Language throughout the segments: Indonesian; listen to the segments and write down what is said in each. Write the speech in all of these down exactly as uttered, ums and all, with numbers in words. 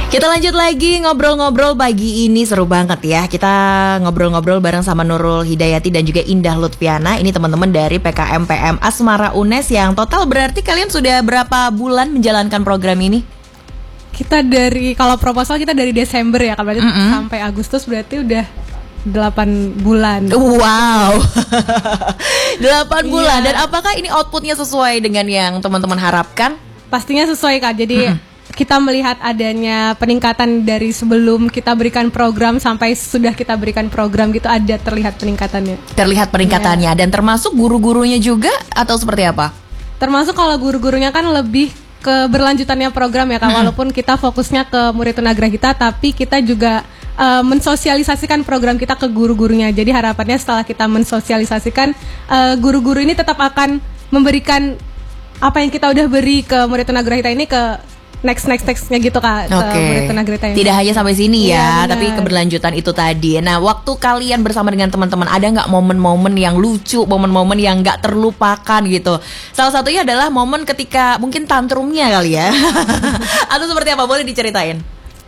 Kita lanjut lagi ngobrol-ngobrol pagi ini, seru banget ya. Kita ngobrol-ngobrol bareng sama Nurul Hidayati dan juga Indah Lutfiana. Ini teman-teman dari P K M P M Asmara UNES yang total berarti kalian sudah berapa bulan menjalankan program ini? Kita dari, kalau proposal kita dari Desember ya, kalau mm-hmm. sampai Agustus berarti udah delapan bulan. Wow. delapan bulan. Dan apakah ini outputnya sesuai dengan yang teman-teman harapkan? Pastinya sesuai Kak. Jadi mm-hmm. kita melihat adanya peningkatan dari sebelum kita berikan program sampai sudah kita berikan program gitu, ada terlihat peningkatannya. Terlihat peningkatannya ya. Dan termasuk guru-gurunya juga atau seperti apa? Termasuk kalau guru-gurunya kan lebih keberlanjutannya program ya Kak. Hmm. Walaupun kita fokusnya ke murid tunagrahita, tapi kita juga uh, mensosialisasikan program kita ke guru-gurunya. Jadi harapannya setelah kita mensosialisasikan, uh, guru-guru ini tetap akan memberikan apa yang kita udah beri ke murid tunagrahita ini ke next next nextnya gitu Kak. Oke. Okay. Tidak hanya sampai sini ya, ya tapi keberlanjutan itu tadi. Nah, waktu kalian bersama dengan teman-teman, ada nggak momen-momen yang lucu, momen-momen yang nggak terlupakan gitu? Salah satunya adalah momen ketika mungkin tantrumnya kali ya, atau seperti apa? Boleh diceritain?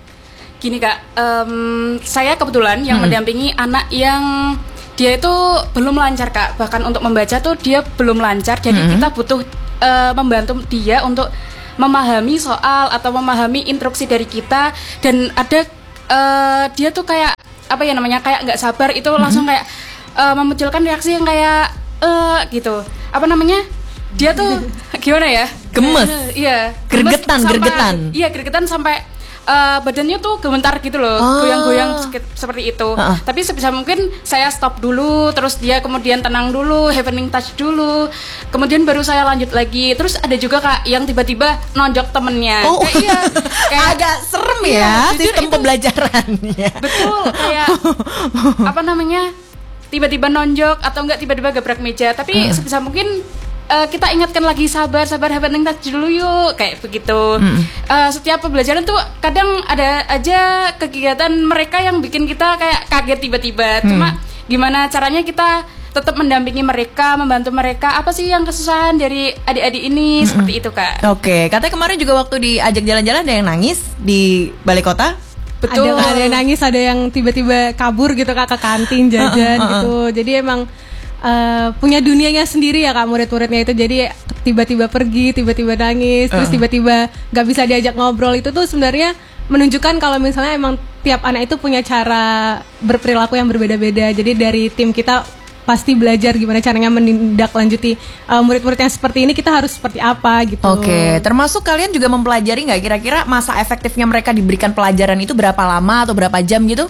Gini Kak, um, saya kebetulan yang hmm. mendampingi anak yang dia itu belum lancar Kak. Bahkan untuk membaca tuh dia belum lancar. Jadi hmm. kita butuh uh, membantu dia untuk memahami soal atau memahami instruksi dari kita. Dan ada uh, dia tuh kayak apa ya namanya, kayak nggak sabar itu mm-hmm. langsung kayak uh, memunculkan reaksi yang kayak uh, gitu, apa namanya, dia tuh gimana ya, gemes, uh, iya, gregetan, sampai, gregetan, iya gregetan sampai Uh, badannya tuh gemetar gitu loh, oh. goyang-goyang seperti itu. Uh-uh. Tapi sebisa mungkin saya stop dulu, terus dia kemudian tenang dulu, happening touch dulu, kemudian baru saya lanjut lagi. Terus ada juga Kak yang tiba-tiba nonjok temennya. Oh. Kayak, iya, kayak agak serem ya, iya, sistem itu, pembelajarannya. Betul, kayak apa namanya, tiba-tiba nonjok atau enggak tiba-tiba gebrak meja. Tapi uh. sebisa mungkin Uh, kita ingatkan lagi, sabar, sabar, happening touch dulu yuk, kayak begitu. Mm. Uh, setiap pembelajaran tuh kadang ada aja kegiatan mereka yang bikin kita kayak kaget tiba-tiba. Mm. Cuma gimana caranya kita tetap mendampingi mereka, membantu mereka. Apa sih yang kesusahan dari adik-adik ini? Mm-mm. Seperti itu Kak. Oke, okay. Katanya kemarin juga waktu diajak jalan-jalan ada yang nangis di balai kota. Betul. Ada, ada yang nangis, ada yang tiba-tiba kabur gitu Kak ke kantin jajan uh, uh, uh, gitu. Jadi emang Uh, punya dunianya sendiri ya Kak murid-muridnya itu. Jadi tiba-tiba pergi, tiba-tiba nangis, uh. terus tiba-tiba gak bisa diajak ngobrol. Itu tuh sebenarnya menunjukkan kalau misalnya emang tiap anak itu punya cara berperilaku yang berbeda-beda. Jadi dari tim kita pasti belajar gimana caranya menindaklanjuti uh, murid-murid yang seperti ini, kita harus seperti apa gitu. Oke, okay. Termasuk kalian juga mempelajari gak kira-kira masa efektifnya mereka diberikan pelajaran itu berapa lama atau berapa jam gitu?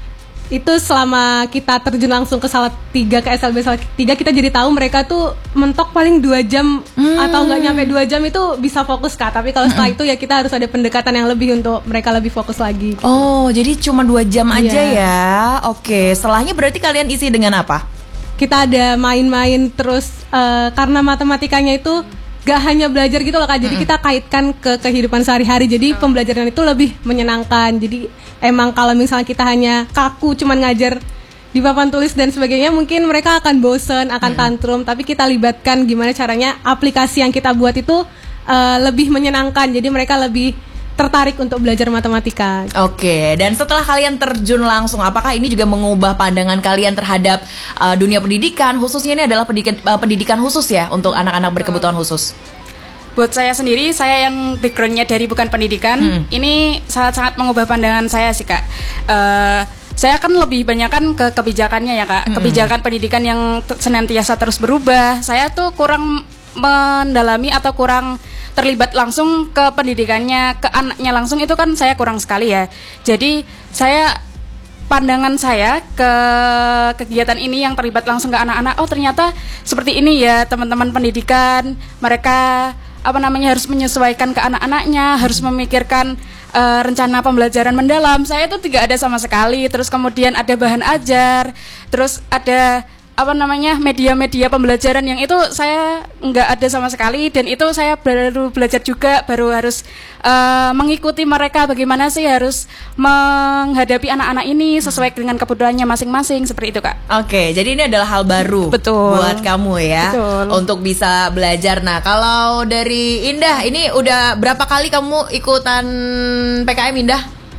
Itu selama kita terjun langsung ke Salatiga, ke S L B Salatiga, kita jadi tahu mereka tuh mentok paling dua jam hmm. atau nggak nyampe dua jam itu bisa fokus Kak. Tapi kalau setelah hmm. itu ya kita harus ada pendekatan yang lebih untuk mereka lebih fokus lagi gitu. Oh, jadi cuma dua jam aja yeah. ya. Oke, setelahnya berarti kalian isi dengan apa? Kita ada main-main terus, uh, karena matematikanya itu gak hanya belajar gitu loh Kak. Jadi mm-hmm. kita kaitkan ke kehidupan sehari-hari. Jadi oh. pembelajaran itu lebih menyenangkan. Jadi emang kalau misalnya kita hanya kaku cuman ngajar di papan tulis dan sebagainya, mungkin mereka akan bosen, akan mm-hmm. tantrum. Tapi kita libatkan gimana caranya aplikasi yang kita buat itu uh, lebih menyenangkan. Jadi mereka lebih tertarik untuk belajar matematika. Oke, dan setelah kalian terjun langsung, apakah ini juga mengubah pandangan kalian terhadap uh, dunia pendidikan? Khususnya ini adalah pendidikan, uh, pendidikan khusus ya untuk anak-anak berkebutuhan khusus. Buat saya sendiri, saya yang backgroundnya dari bukan pendidikan, hmm. ini sangat-sangat mengubah pandangan saya sih Kak. Uh, saya kan lebih banyak kan ke kebijakannya ya Kak, hmm. kebijakan pendidikan yang t- senantiasa terus berubah. Saya tuh kurang mendalami atau kurang terlibat langsung ke pendidikannya, ke anaknya langsung, itu kan saya kurang sekali ya. Jadi saya, pandangan saya ke kegiatan ini yang terlibat langsung ke anak-anak, oh ternyata seperti ini ya teman-teman pendidikan, mereka apa namanya harus menyesuaikan ke anak-anaknya, harus memikirkan uh, rencana pembelajaran mendalam. Saya itu tidak ada sama sekali. Terus kemudian ada bahan ajar, terus ada apa namanya media-media pembelajaran yang itu saya nggak ada sama sekali, dan itu saya baru belajar juga, baru harus uh, mengikuti mereka bagaimana sih harus menghadapi anak-anak ini sesuai dengan kebutuhannya masing-masing, seperti itu Kak. Oke, jadi ini adalah hal baru Betul. buat kamu ya. Betul. Untuk bisa belajar. Nah, kalau dari Indah, ini udah berapa kali kamu ikutan P K M Indah?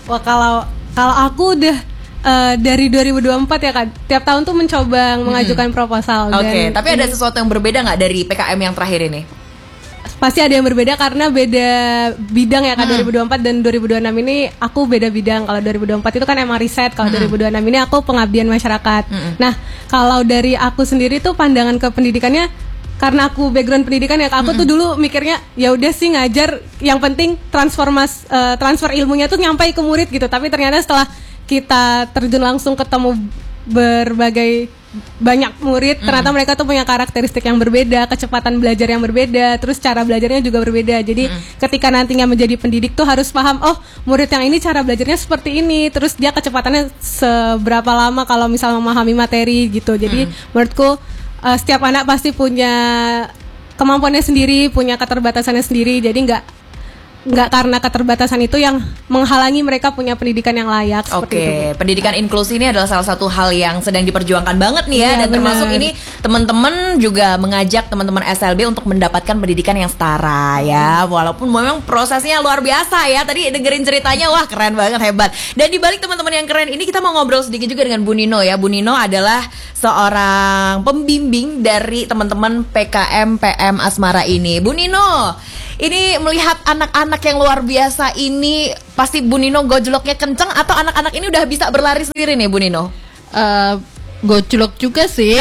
Wah, kalau kalau aku udah uh, dari dua ribu dua puluh empat ya Kak, tiap tahun tuh mencoba hmm. mengajukan proposal. Oke, okay, tapi ada ini, sesuatu yang berbeda nggak dari P K M yang terakhir ini? Pasti ada yang berbeda karena beda bidang ya Kak. hmm. dua ribu dua puluh empat dan dua ribu dua puluh enam ini aku beda bidang. Kalau dua ribu dua puluh empat itu kan emang riset, kalau hmm. dua ribu dua puluh enam ini aku pengabdian masyarakat. hmm. Nah, kalau dari aku sendiri tuh pandangan ke pendidikannya, karena aku background pendidikan ya, aku mm-hmm. tuh dulu mikirnya ya udah sih ngajar, yang penting transformas uh, transfer ilmunya tuh nyampai ke murid gitu. Tapi ternyata setelah kita terjun langsung ketemu berbagai banyak murid, mm-hmm. ternyata mereka tuh punya karakteristik yang berbeda, kecepatan belajar yang berbeda, terus cara belajarnya juga berbeda. Jadi mm-hmm. ketika nantinya menjadi pendidik tuh harus paham, oh murid yang ini cara belajarnya seperti ini, terus dia kecepatannya seberapa lama kalau misal memahami materi gitu. Jadi mm-hmm. menurutku Uh, setiap anak pasti punya kemampuannya sendiri, punya keterbatasannya sendiri. Jadi nggak nggak karena keterbatasan itu yang menghalangi mereka punya pendidikan yang layak. Oke, okay. Pendidikan inklusi ini adalah salah satu hal yang sedang diperjuangkan banget nih ya, ya dan bener. Termasuk ini teman-teman juga mengajak teman-teman S L B untuk mendapatkan pendidikan yang setara ya, walaupun memang prosesnya luar biasa ya. Tadi dengerin ceritanya, wah keren banget, hebat. Dan dibalik teman-teman yang keren ini kita mau ngobrol sedikit juga dengan Bu Nino ya. Bu Nino adalah seorang pembimbing dari teman-teman P K M P M Asmara ini. Bu Nino, ini melihat anak-anak yang luar biasa ini, pasti Bu Nino gojloknya kenceng atau anak-anak ini udah bisa berlari sendiri nih Bu Nino? Uh, gojlok juga sih.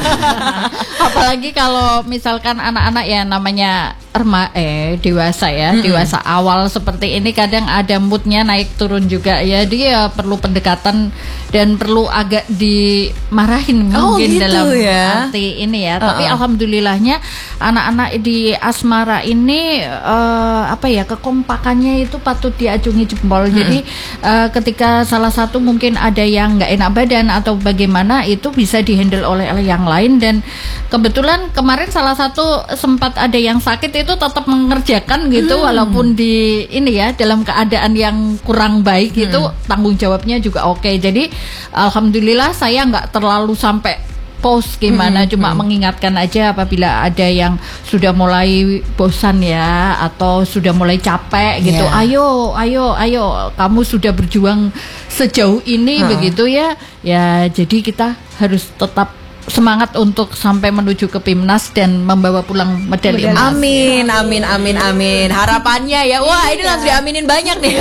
Apalagi kalau misalkan anak-anak ya namanya erma eh dewasa ya, mm-hmm. dewasa awal seperti ini kadang ada moodnya naik turun juga ya. Dia perlu pendekatan dan perlu agak dimarahin oh, mungkin gitu dalam ya? arti ini ya. Uh-uh. Tapi alhamdulillahnya anak-anak di Asmara ini uh, apa ya, kekompakannya itu patut diacungi jempol. Mm-hmm. Jadi uh, ketika salah satu mungkin ada yang nggak enak badan atau bagaimana, itu bisa dihandle oleh yang lain. Dan kebetulan kemarin salah satu sempat ada yang sakit itu tetap mengerjakan gitu, hmm. walaupun di ini ya dalam keadaan yang kurang baik hmm. itu tanggung jawabnya juga oke. Jadi alhamdulillah saya nggak terlalu sampai post gimana, hmm. cuma hmm. mengingatkan aja apabila ada yang sudah mulai bosan ya atau sudah mulai capek gitu. Yeah. Ayo, ayo, ayo, kamu sudah berjuang sejauh ini hmm. begitu ya. Ya, jadi kita harus tetap semangat untuk sampai menuju ke PIMNAS dan membawa pulang medali emas. Amin, amin, amin, amin. Harapannya ya, wah ini langsung diaminin banyak nih.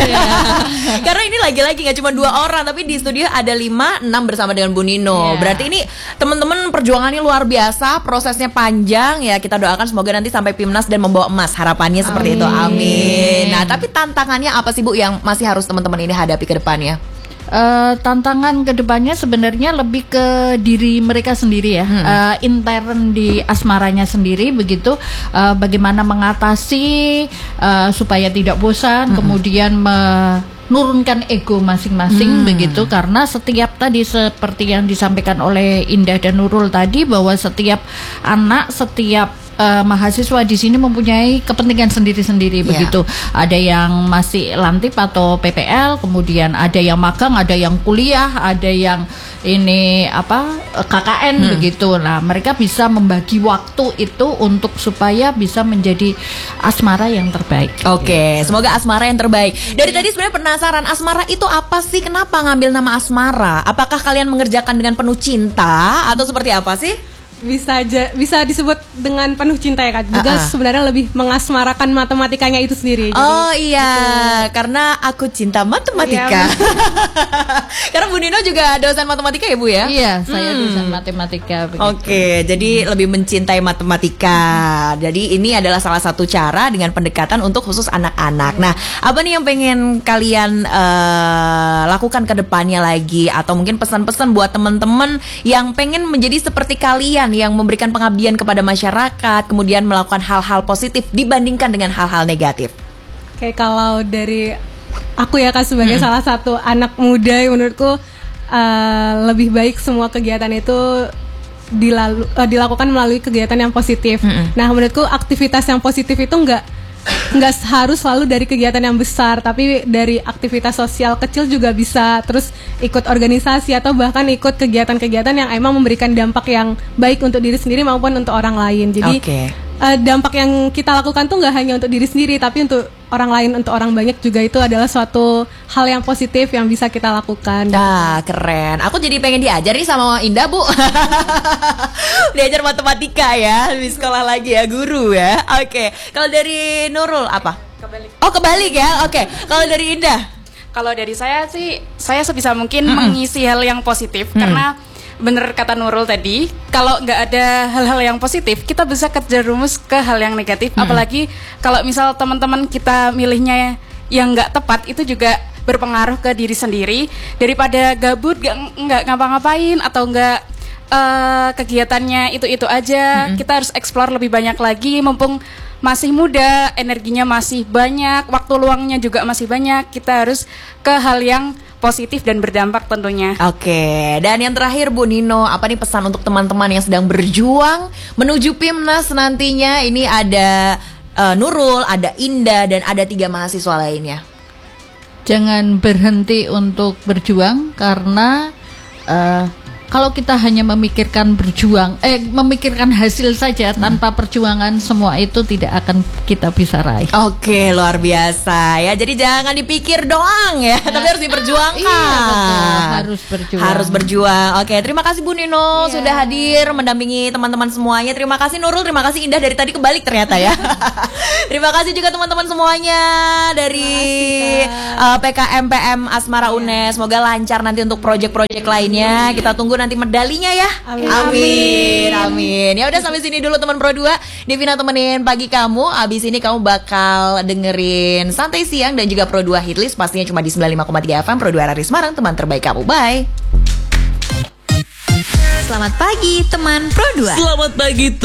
Karena ini lagi-lagi nggak cuma dua orang, tapi di studio ada lima, enam bersama dengan Bu Nino. Yeah. Berarti ini teman-teman perjuangannya luar biasa, prosesnya panjang ya. Kita doakan semoga nanti sampai PIMNAS dan membawa emas. Harapannya seperti amin. Itu, amin. Nah, tapi tantangannya apa sih Bu yang masih harus teman-teman ini hadapi ke depannya? Uh, tantangan kedepannya sebenarnya lebih ke diri mereka sendiri ya, hmm. uh, intern di asmaranya sendiri begitu, uh, bagaimana mengatasi uh, supaya tidak bosan, hmm. kemudian menurunkan ego masing-masing hmm. begitu, karena setiap tadi seperti yang disampaikan oleh Indah dan Nurul tadi bahwa setiap anak, setiap Uh, mahasiswa di sini mempunyai kepentingan sendiri-sendiri yeah. begitu. Ada yang masih lantip atau P P L, kemudian ada yang magang, ada yang kuliah, ada yang ini apa K K N hmm. begitu. Nah, mereka bisa membagi waktu itu untuk supaya bisa menjadi asmara yang terbaik. Oke, okay. Semoga asmara yang terbaik. Dari tadi sebenarnya penasaran, asmara itu apa sih? Kenapa ngambil nama asmara? Apakah kalian mengerjakan dengan penuh cinta atau seperti apa sih? Bisa aja, bisa disebut dengan penuh cinta ya Kak. Juga uh-uh. sebenarnya lebih mengasmarakan matematikanya itu sendiri. Jadi, oh iya, gitu. Karena aku cinta matematika. Iya, karena Bu Nino juga dosen matematika ya Bu ya? Iya, saya hmm. dosen matematika. Oke, okay, jadi lebih mencintai matematika. Jadi ini adalah salah satu cara dengan pendekatan untuk khusus anak-anak. Nah, apa nih yang pengen kalian uh, lakukan ke depannya lagi? Atau mungkin pesan-pesan buat teman-teman yang pengen menjadi seperti kalian, yang memberikan pengabdian kepada masyarakat, kemudian melakukan hal-hal positif dibandingkan dengan hal-hal negatif. Oke, kalau dari aku ya Kak sebagai hmm. salah satu anak muda, menurutku uh, lebih baik semua kegiatan itu dilalu, uh, dilakukan melalui kegiatan yang positif. Hmm. Nah, menurutku aktivitas yang positif itu enggak nggak harus selalu dari kegiatan yang besar, tapi dari aktivitas sosial kecil juga bisa. Terus ikut organisasi atau bahkan ikut kegiatan-kegiatan yang emang memberikan dampak yang baik untuk diri sendiri maupun untuk orang lain. Jadi okay. uh, dampak yang kita lakukan tuh nggak hanya untuk diri sendiri, tapi untuk orang lain untuk orang banyak juga itu adalah suatu hal yang positif yang bisa kita lakukan. Nah, keren. Aku jadi pengen diajar nih sama Indah, Bu. Diajar matematika ya, di sekolah lagi ya, guru ya. Oke. Kalau dari Nurul apa? Kebalik. Oh, kebalik ya. Oke. Kalau dari Indah? Kalau dari saya sih, saya sebisa mungkin Mm-mm. mengisi hal yang positif, Mm. karena bener kata Nurul tadi, kalau nggak ada hal-hal yang positif, kita bisa kejerumus ke hal yang negatif. Mm. Apalagi kalau misal teman-teman kita milihnya yang nggak tepat, itu juga berpengaruh ke diri sendiri. Daripada gabut, nggak nggak ngapa-ngapain atau nggak eh, kegiatannya itu-itu aja, Mm-mm. kita harus explore lebih banyak lagi, mumpung masih muda, energinya masih banyak, waktu luangnya juga masih banyak. Kita harus ke hal yang positif dan berdampak tentunya. Oke, dan yang terakhir Bu Nino, apa nih pesan untuk teman-teman yang sedang berjuang menuju PIMNAS nantinya? Ini ada uh, Nurul, ada Indah, dan ada tiga mahasiswa lainnya. Jangan berhenti untuk berjuang, karena uh, kalau kita hanya memikirkan berjuang, eh memikirkan hasil saja tanpa perjuangan, semua itu tidak akan kita bisa raih. Oke, luar biasa ya. Jadi jangan dipikir doang ya, tapi harus diperjuangkan. Iya, betul. Harus berjuang. Harus berjuang. Oke, terima kasih Bu Nino Iya. sudah hadir mendampingi teman-teman semuanya. Terima kasih Nurul, terima kasih Indah, dari tadi kebalik ternyata ya. Terima kasih juga teman-teman semuanya dari uh, P K M P M Asmara U N E S. Semoga lancar nanti untuk proyek-proyek lainnya. Kita tunggu nanti medalinya ya. Amin. Amin. Amin. Ya udah, sampai sini dulu teman Pro dua. Devina temenin pagi kamu. Abis ini kamu bakal dengerin Santai Siang dan juga Pro dua Hitlist, pastinya cuma di sembilan puluh lima koma tiga F M Pro dua R R I Semarang, teman terbaik kamu. Bye. Selamat pagi teman Pro dua. Selamat pagi